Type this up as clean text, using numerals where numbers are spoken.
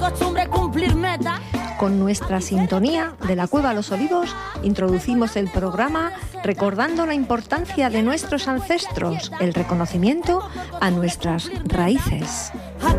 costumbre cumplir metas. Con nuestra sintonía de la Cueva Los Olivos introducimos el programa recordando la importancia de nuestros ancestros, el reconocimiento a nuestras raíces.